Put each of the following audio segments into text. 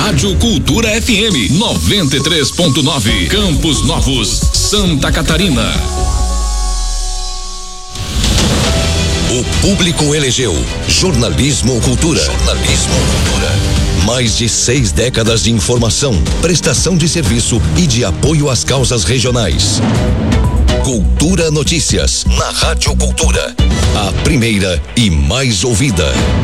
Rádio Cultura FM 93.9, Campos Novos, Santa Catarina. O público elegeu Jornalismo Cultura. Jornalismo Cultura. Mais de 6 décadas de informação, prestação de serviço e de apoio às causas regionais. Cultura Notícias, na Rádio Cultura. A primeira e mais ouvida.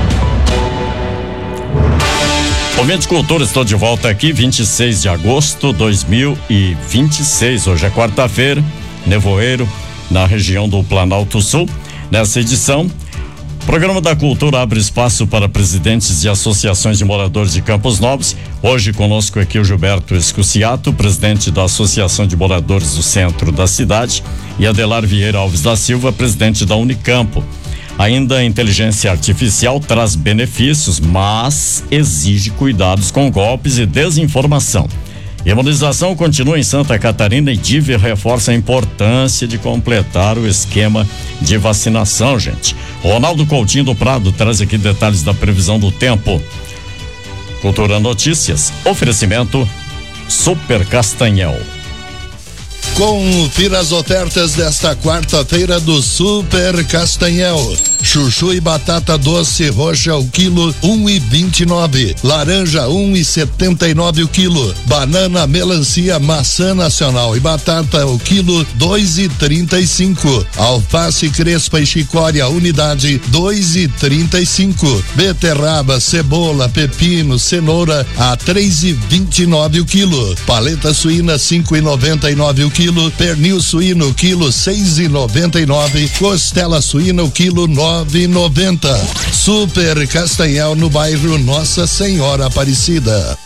Momento Cultura, estou de volta aqui, 26 de agosto de 2026. Hoje é quarta-feira, nevoeiro na região do Planalto Sul. Nessa edição, o Programa da Cultura abre espaço para presidentes de associações de moradores de Campos Novos. Hoje conosco aqui o Gilberto Escuciato, presidente da Associação de Moradores do Centro da Cidade, e Adelar Vieira Alves da Silva, presidente da Unicampo. Ainda a inteligência artificial traz benefícios, mas exige cuidados com golpes e desinformação. Imunização continua em Santa Catarina e DIV reforça a importância de completar o esquema de vacinação, gente. Ronaldo Coutinho do Prado traz aqui detalhes da previsão do tempo. Cultura Notícias, oferecimento Super Castanhel. Confira as ofertas desta quarta-feira do Super Castanhel. Chuchu e batata doce roxa o quilo 1,29. Laranja 1,79 o quilo. Banana, melancia, maçã nacional e batata o quilo 2,35. Alface crespa e chicória unidade 2,35. Beterraba, cebola, pepino, cenoura a 3,29 o quilo. Paleta suína 5,99 o quilo. Pernil suíno quilo 6,99. Costela suína o quilo 9,90. Super Castanhel no bairro Nossa Senhora Aparecida.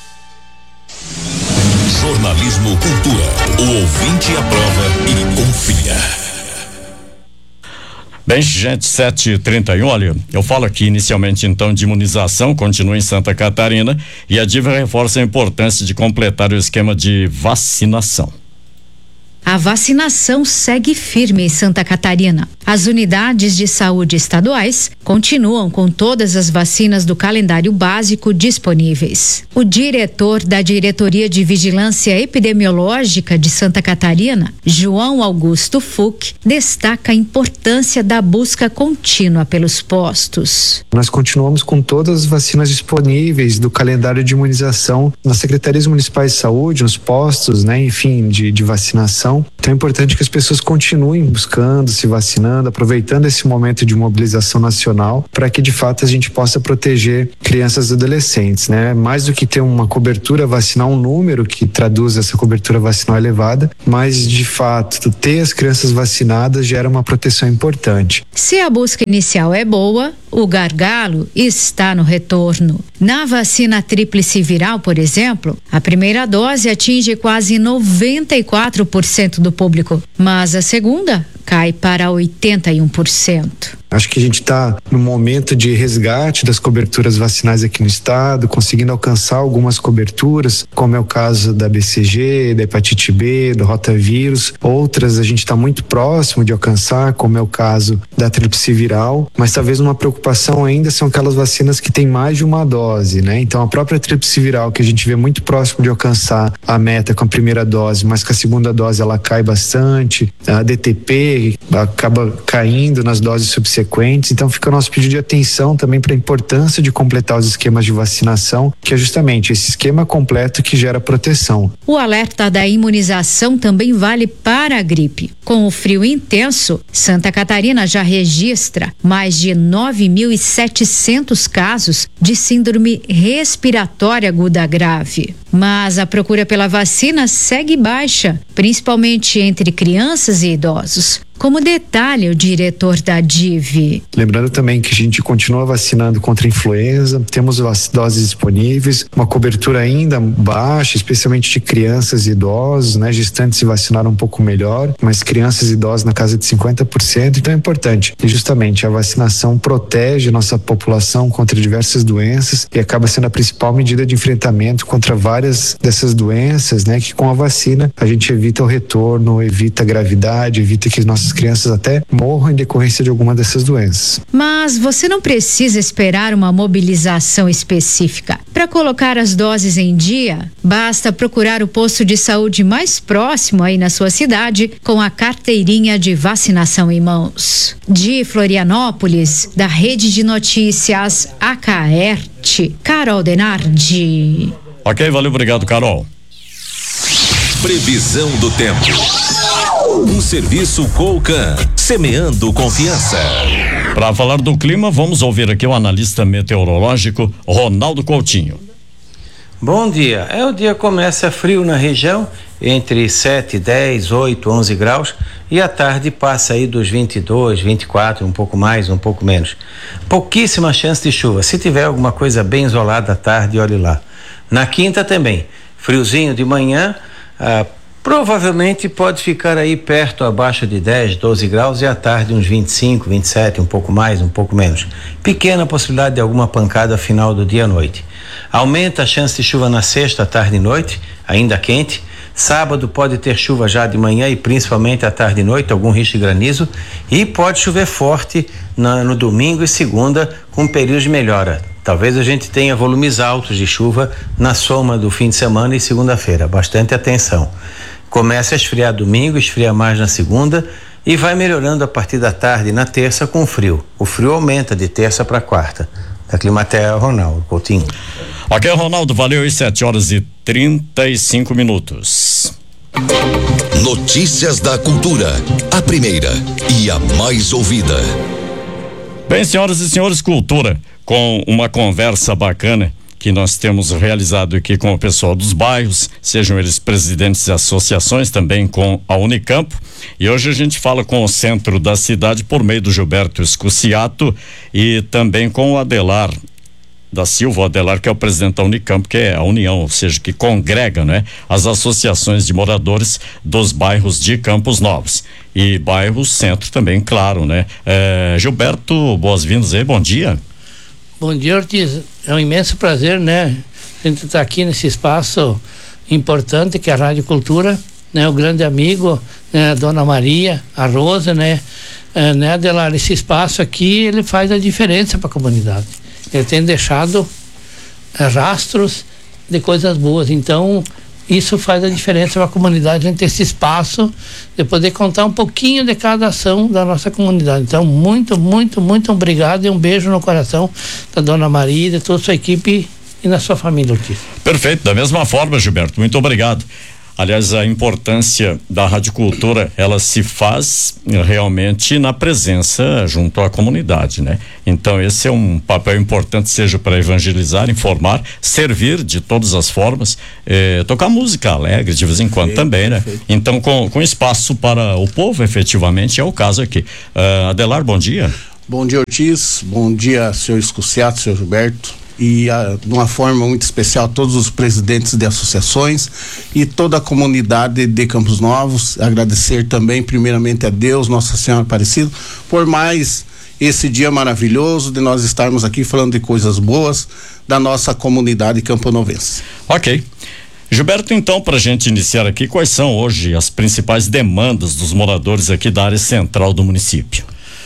Jornalismo Cultura. O ouvinte aprova e confia. Bem, gente, 7h31, olha, eu falo aqui inicialmente então de imunização, continua em Santa Catarina e a DIV reforça a importância de completar o esquema de vacinação. A vacinação segue firme em Santa Catarina. As unidades de saúde estaduais continuam com todas as vacinas do calendário básico disponíveis. O diretor da Diretoria de Vigilância Epidemiológica de Santa Catarina, João Augusto Fuch, destaca a importância da busca contínua pelos postos. Nós continuamos com todas as vacinas disponíveis do calendário de imunização nas secretarias municipais de saúde, nos postos, enfim, de vacinação. Então é importante que as pessoas continuem buscando, se vacinando, aproveitando esse momento de mobilização nacional para que de fato a gente possa proteger crianças e adolescentes, Mais do que ter uma cobertura vacinal, um número que traduz essa cobertura vacinal elevada, mas de fato ter as crianças vacinadas gera uma proteção importante. Se a busca inicial é boa, o gargalo está no retorno. Na vacina tríplice viral, por exemplo, a primeira dose atinge quase 94% do público, mas a segunda cai para 81%. Acho que a gente está no momento de resgate das coberturas vacinais aqui no estado, conseguindo alcançar algumas coberturas, como é o caso da BCG, da hepatite B, do rotavírus. Outras a gente está muito próximo de alcançar, como é o caso da tríplice viral, mas talvez uma preocupação ainda são aquelas vacinas que têm mais de uma dose, Então a própria tríplice viral, que a gente vê muito próximo de alcançar a meta com a primeira dose, mas com a segunda dose ela cai bastante, a DTP acaba caindo nas doses subsequentes. Então fica o nosso pedido de atenção também para a importância de completar os esquemas de vacinação, que é justamente esse esquema completo que gera proteção. O alerta da imunização também vale para a gripe. Com o frio intenso, Santa Catarina já registra mais de 9.700 casos de síndrome respiratória aguda grave. Mas a procura pela vacina segue baixa, principalmente entre crianças e idosos, como detalha o diretor da DIV. Lembrando também que a gente continua vacinando contra a influenza, temos doses disponíveis, uma cobertura ainda baixa, especialmente de crianças e idosos, gestantes se vacinaram um pouco melhor, mas crianças e idosos na casa de 50%, então é importante. E justamente a vacinação protege a nossa população contra diversas doenças e acaba sendo a principal medida de enfrentamento contra várias dessas doenças, que com a vacina a gente evita o retorno, evita a gravidade, evita que nossas As crianças até morram em decorrência de alguma dessas doenças. Mas você não precisa esperar uma mobilização específica. Para colocar as doses em dia, basta procurar o posto de saúde mais próximo aí na sua cidade com a carteirinha de vacinação em mãos. De Florianópolis, da Rede de Notícias Acaerte, Carol Denardi. Ok, valeu, obrigado, Carol. Previsão do tempo. Um serviço Colcan, semeando confiança. Para falar do clima, vamos ouvir aqui o analista meteorológico Ronaldo Coutinho. Bom dia. O dia começa frio na região, entre 7, 10, 8, 11 graus, e à tarde passa aí dos 22, 24, um pouco mais, um pouco menos. Pouquíssima chance de chuva. Se tiver alguma coisa bem isolada à tarde, olhe lá. Na quinta também, friozinho de manhã, provavelmente pode ficar aí perto, abaixo de 10, 12 graus, e à tarde uns 25, 27, um pouco mais, um pouco menos. Pequena possibilidade de alguma pancada final do dia à noite. Aumenta a chance de chuva na sexta, tarde e noite, ainda quente. Sábado pode ter chuva já de manhã e principalmente à tarde e noite, algum risco de granizo, e pode chover forte no domingo e segunda, com períodos de melhora. Talvez a gente tenha volumes altos de chuva na soma do fim de semana e segunda-feira. Bastante atenção. Começa a esfriar domingo, esfria mais na segunda e vai melhorando a partir da tarde na terça com frio. O frio aumenta de terça para quarta. Da Climatea, Ronaldo Coutinho. Ok, Ronaldo, valeu, 7h35. Notícias da cultura, a primeira e a mais ouvida. Bem, senhoras e senhores, cultura, com uma conversa bacana que nós temos realizado aqui com o pessoal dos bairros, sejam eles presidentes de associações, também com a Unicamp. E hoje a gente fala com o centro da cidade por meio do Gilberto Escuciato e também com o Adelar da Silva, Adelar, que é o presidente da Unicamp, que é a união, ou seja, que congrega, né, as associações de moradores dos bairros de Campos Novos e bairro Centro também, claro, né? Gilberto, boas-vindas aí, bom dia. Bom dia, Ortiz. É um imenso prazer, né? A gente está aqui nesse espaço importante que é a Rádio Cultura, né? O grande amigo, né? A Dona Maria, a Rosa, né? Né, Adelar, esse espaço aqui, ele faz a diferença para a comunidade. Ele tem deixado rastros de coisas boas. Então, isso faz a diferença para a comunidade, a gente ter esse espaço de poder contar um pouquinho de cada ação da nossa comunidade. Então, muito, muito, muito obrigado e um beijo no coração da Dona Maria e de toda a sua equipe e na sua família, Ortiz. Perfeito, da mesma forma, Gilberto, muito obrigado. Aliás, a importância da Rádio Cultura, ela se faz realmente na presença junto à comunidade, né? Então, esse é um papel importante, seja para evangelizar, informar, servir de todas as formas, tocar música alegre de vez em quando também, né? Então, com espaço para o povo, efetivamente, é o caso aqui. Adelar, bom dia. Bom dia, Ortiz. Bom dia, senhor Escuciato, senhor Gilberto. E de uma forma muito especial todos os presidentes de associações e toda a comunidade de Campos Novos. Agradecer também primeiramente a Deus, Nossa Senhora Aparecida, por mais esse dia maravilhoso de nós estarmos aqui falando de coisas boas da nossa comunidade camponovense. Ok. Gilberto, então, para a gente iniciar aqui, quais são hoje as principais demandas dos moradores aqui da área central do município?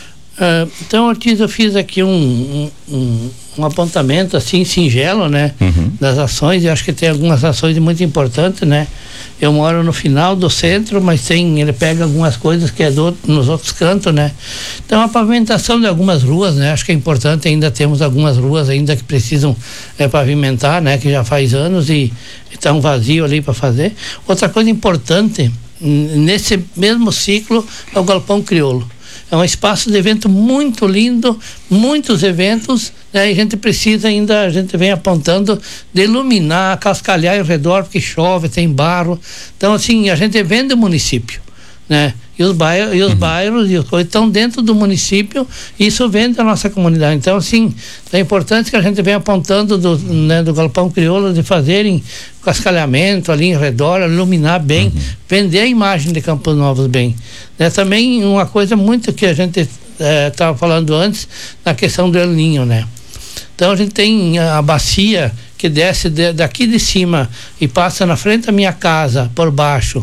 Então, Ortiz, eu fiz aqui um apontamento assim singelo, né? Das ações. Eu acho que tem algumas ações muito importantes, né? Eu moro no final do centro, mas ele pega algumas coisas que é nos outros cantos, né? Então, a pavimentação de algumas ruas, né? Acho que é importante, ainda temos algumas ruas ainda que precisam pavimentar, né? Que já faz anos e estão vazios ali para fazer. Outra coisa importante, nesse mesmo ciclo, é o Galpão Crioulo. É um espaço de evento muito lindo, muitos eventos, né? E a gente precisa ainda, a gente vem apontando de iluminar, cascalhar ao redor, porque chove, tem barro. Então, assim, a gente vende o município, né? E os bairros e as coisas estão dentro do município, e isso vende a nossa comunidade. Então, assim, é importante que a gente venha apontando do Galpão Crioulo de fazerem cascalhamento ali em redor, iluminar bem, vender a imagem de Campos Novos bem. Também uma coisa muito que a gente estava falando antes, na questão do El Ninho, né? Então a gente tem a bacia que desce daqui de cima e passa na frente da minha casa, por baixo,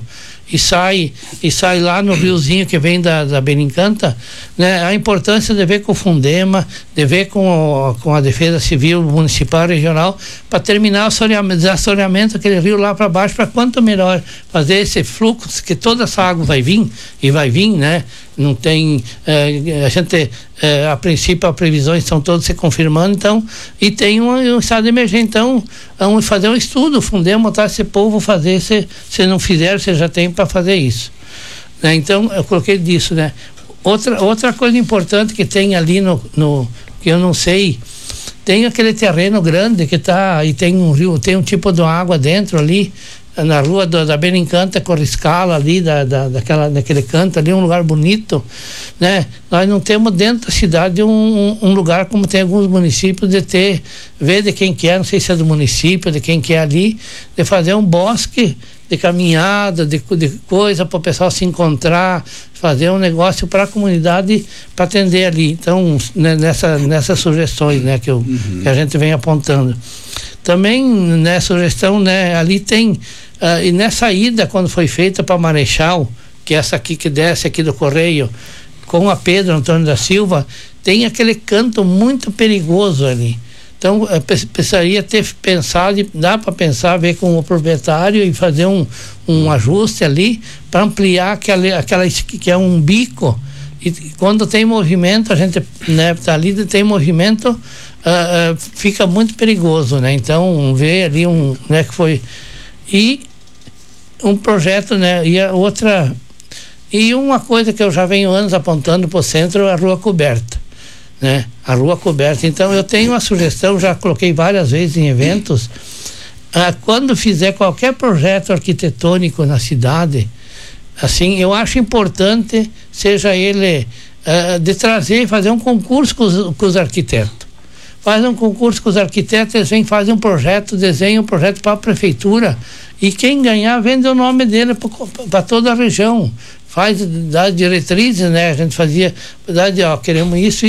e sai lá no riozinho que vem da Benincanta, né? A importância de ver com o Fundema, de ver com a Defesa Civil Municipal Regional, para terminar o desassoreamento daquele rio lá para baixo, para quanto melhor fazer esse fluxo, que toda essa água vai vir, né? Não tem, a gente, a princípio, as previsões estão todas se confirmando, então, e tem um estado de emergência, então, vamos fazer um estudo, o Fundema, botar esse povo fazer, se não fizer, você já tem para fazer isso, né? Então, eu coloquei disso, né? Outra coisa importante que tem ali que eu não sei, tem aquele terreno grande que tá, e tem um rio, tem um tipo de água dentro ali, na rua da Benincanta, Corriscala ali, daquele canto ali, um lugar bonito, né? Nós não temos dentro da cidade um lugar como tem alguns municípios de ver de quem que é, não sei se é do município, de quem que é ali, de fazer um bosque de caminhada, de coisa para o pessoal se encontrar, fazer um negócio para a comunidade, para atender ali. Então, né, nessas sugestões, né, que a gente vem apontando. Também, né, sugestão, né, ali tem, e nessa ida, quando foi feita para Marechal, que é essa aqui que desce aqui do Correio, com a Pedro Antônio da Silva, tem aquele canto muito perigoso ali. Então, precisaria ter pensado, dá para pensar, ver com o proprietário e fazer um ajuste ali para ampliar aquela que é um bico, e quando tem movimento, a gente, né, tá ali, tem movimento, fica muito perigoso, né? Então, ver ali né, que foi, e um projeto, né, e uma coisa que eu já venho anos apontando para o centro é a rua coberta, né? A rua coberta. Então, eu tenho uma sugestão, já coloquei várias vezes em eventos, quando fizer qualquer projeto arquitetônico na cidade, assim, eu acho importante, seja ele de trazer e fazer um concurso com os arquitetos. Faz um concurso com os arquitetos, eles vêm fazer um projeto, desenham um projeto para a prefeitura, e quem ganhar vende o nome dele para toda a região. Dá diretrizes, né? A gente fazia, queremos isso,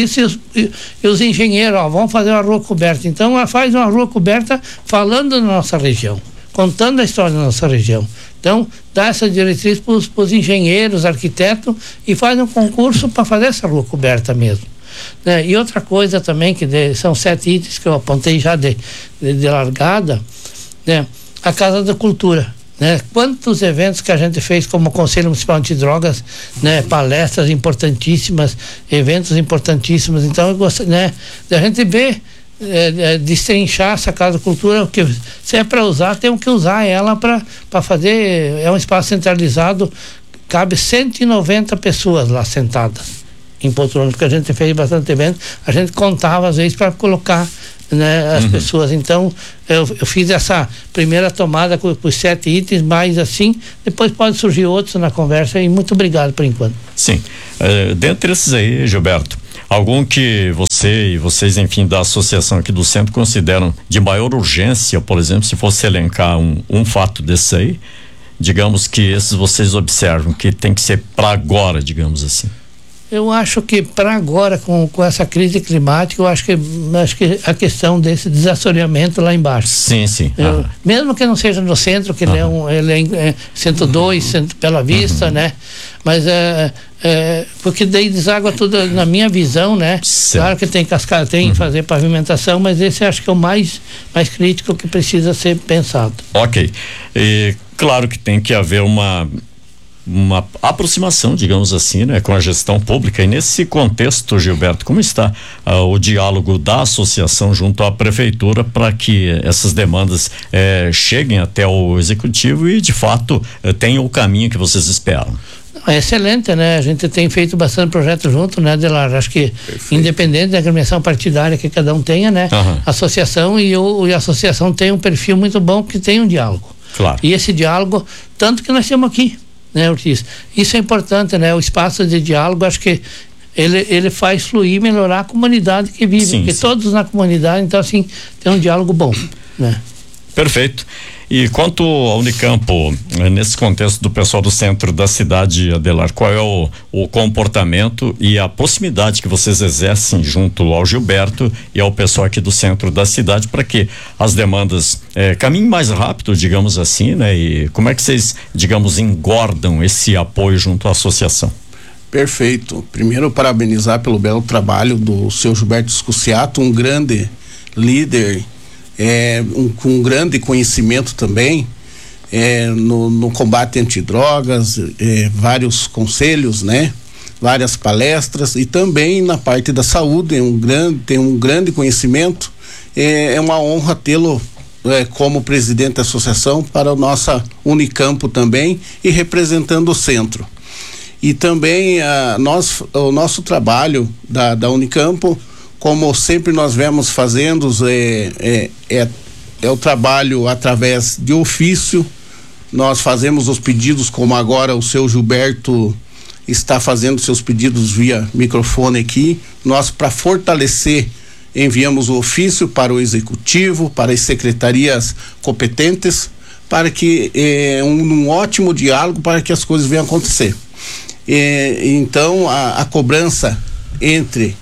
e os engenheiros, vamos fazer uma rua coberta. Então, faz uma rua coberta falando da nossa região, contando a história da nossa região. Então, dá essa diretriz para os engenheiros, arquitetos, e faz um concurso para fazer essa rua coberta mesmo, né? E outra coisa também, que são 7 itens que eu apontei já de largada, né? A Casa da Cultura, né? Quantos eventos que a gente fez como Conselho Municipal Antidrogas, né? Palestras importantíssimas, eventos importantíssimos. Então, eu gosto, né, de a gente ver, destrinchar essa Casa da Cultura, que se é para usar, temos que usar ela para fazer, é um espaço centralizado, cabe 190 pessoas lá sentadas em poltronas, porque a gente fez bastante evento, a gente contava às vezes para colocar, né, as pessoas. Então, eu fiz essa primeira tomada com os 7 itens, mas assim, depois pode surgir outros na conversa, e muito obrigado por enquanto. Sim, dentre esses aí, Gilberto, algum que você e vocês, enfim, da associação aqui do centro consideram de maior urgência, por exemplo, se fosse elencar um fato desse aí, digamos que esses vocês observam que tem que ser para agora, digamos assim? Eu acho que para agora, com essa crise climática, eu acho que a questão desse desassoreamento lá embaixo. Sim. Mesmo que não seja no centro, que ele é 102, Centro Bela Vista, né? Mas porque daí deságua tudo, na minha visão, né? Certo. Claro que tem cascada, tem que fazer pavimentação, mas esse acho que é o mais crítico que precisa ser pensado. Ok. E claro que tem que haver uma aproximação, digamos assim, né, com a gestão pública. E nesse contexto, Gilberto, como está o diálogo da associação junto à prefeitura para que essas demandas cheguem até o executivo e de fato tenham o caminho que vocês esperam? É excelente, né? A gente tem feito bastante projeto junto, né, Adelar? Acho que independente da agremiação partidária que cada um tenha, né? A associação e a associação tem um perfil muito bom, que tem um diálogo. Claro. E esse diálogo, tanto que nós temos aqui, né, Ortiz? Isso é importante, né? O espaço de diálogo, acho que ele faz fluir, melhorar a comunidade que vive, porque todos na comunidade, então assim, tem um diálogo bom, né? Perfeito. E quanto ao Unicampo, nesse contexto do pessoal do centro da cidade, Adelar, qual é o comportamento e a proximidade que vocês exercem junto ao Gilberto e ao pessoal aqui do centro da cidade para que as demandas caminhem mais rápido, digamos assim, né? E como é que vocês, digamos, engordam esse apoio junto à associação? Perfeito. Primeiro, parabenizar pelo belo trabalho do seu Gilberto Scusiato, um grande líder, com grande conhecimento também no combate antidrogas, vários conselhos, né? Várias palestras, e também na parte da saúde tem um grande conhecimento. É uma honra tê-lo como presidente da associação para a nossa Unicampo também, e representando o centro. E também o nosso trabalho da Unicampo, como sempre nós vemos fazendo, é o trabalho através de ofício. Nós fazemos os pedidos, como agora o seu Gilberto está fazendo seus pedidos via microfone aqui. Nós, para fortalecer, enviamos o ofício para o executivo, para as secretarias competentes, para que um ótimo diálogo para que as coisas venham acontecer. Então a cobrança entre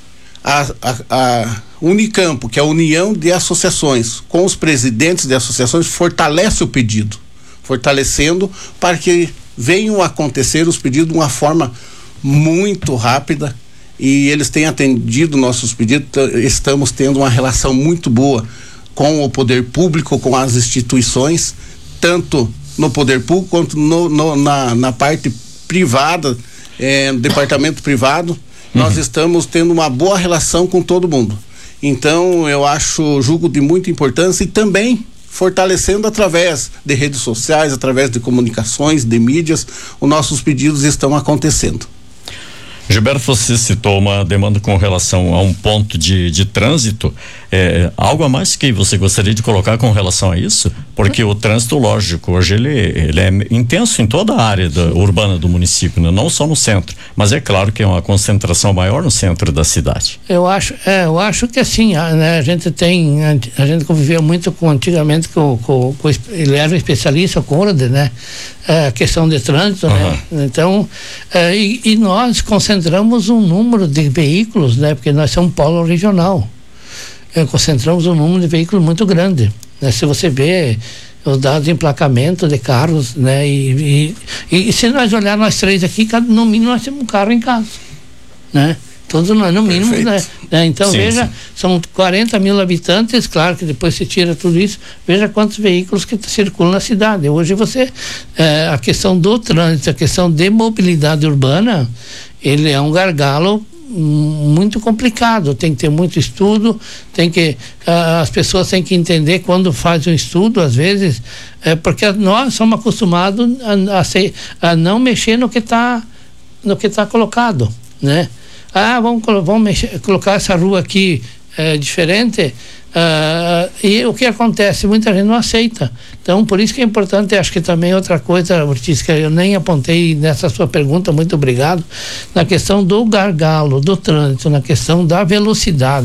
a Unicampo, que é a união de associações, com os presidentes de associações, fortalece o pedido, fortalecendo para que venham a acontecer os pedidos de uma forma muito rápida, e eles têm atendido nossos pedidos. Estamos tendo uma relação muito boa com o poder público, com as instituições, tanto no poder público quanto na parte privada, departamento privado. Nós estamos tendo uma boa relação com todo mundo. Então eu julgo de muita importância, e também fortalecendo através de redes sociais, através de comunicações, de mídias, os nossos pedidos estão acontecendo. Gilberto, você citou uma demanda com relação a um ponto de trânsito. Algo a mais que você gostaria de colocar com relação a isso? Porque o trânsito, lógico, hoje ele é intenso em toda a área urbana do município, né? Não só no centro, mas é claro que é uma concentração maior no centro da cidade. Eu acho que assim, né? A gente conviveu muito antigamente ele era um especialista, com o né? A questão de trânsito, né? Então, e nós concentramos um número de veículos, né? Porque nós somos um polo regional. Concentramos um número de veículos muito grande, né? Se você vê os dados de emplacamento de carros, né? E se nós olhar nós três aqui, no mínimo nós temos um carro em casa, né? Todos nós, no mínimo, né? Então, veja, são 40 mil habitantes, claro que depois se tira tudo isso, veja quantos veículos que circulam na cidade. Hoje a questão do trânsito, a questão de mobilidade urbana, ele é um gargalo muito complicado. Tem que ter muito estudo, as pessoas têm que entender quando faz um estudo, às vezes, porque nós somos acostumados a não mexer no que está colocado, né? Vamos colocar essa rua aqui diferente, e o que acontece? Muita gente não aceita. Então, por isso que é importante. Acho que também outra coisa, Ortiz, que eu nem apontei nessa sua pergunta, muito obrigado, na questão do gargalo, do trânsito, na questão da velocidade.